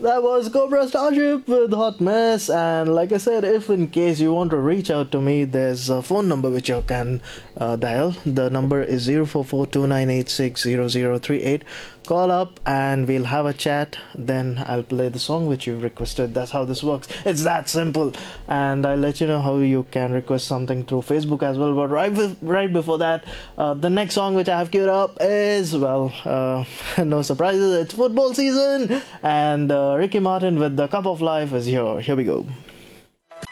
That was Cobra Starship with Hot Mess. And like I said, if in case you want to reach out to me, there's a phone number which you can dial. The number is 044298600038. Call up and we'll have a chat. Then I'll play the song which you've requested. That's how this works. It's that simple. And I'll let you know how you can request something through Facebook as well. But right before that, the next song which I have queued up is, well, no surprises. It's football season. And Ricky Martin with The Cup of Life is here. Here we go.